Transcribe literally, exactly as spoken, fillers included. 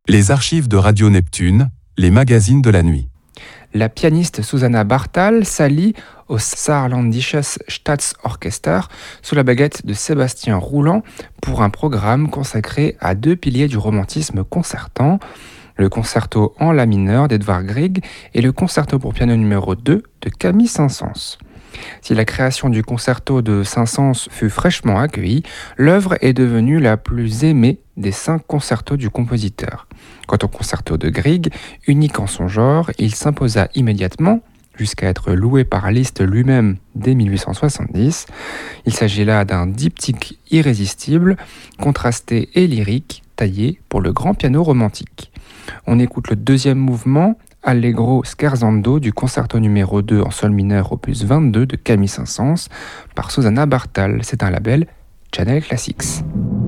Les archives de Radio Neptune, les magazines de la nuit. La pianiste Susanna Bartal s'allie au Saarländisches Staatsorchester sous la baguette de Sébastien Rouland pour un programme consacré à deux piliers du romantisme concertant, le concerto en la mineur d'Edvard Grieg et le concerto pour piano numéro deux de Camille Saint-Saëns. Si la création du concerto de Saint-Saëns fut fraîchement accueillie, l'œuvre est devenue la plus aimée des cinq concertos du compositeur. Quant au concerto de Grieg, unique en son genre, il s'imposa immédiatement, jusqu'à être loué par Liszt lui-même dès mille huit cent soixante-dix. Il s'agit là d'un diptyque irrésistible, contrasté et lyrique, taillé pour le grand piano romantique. On écoute le deuxième mouvement, Allegro scherzando du concerto numéro deux en sol mineur opus vingt-deux de Camille Saint-Saëns par Susanna Bartal. C'est un label Channel Classics.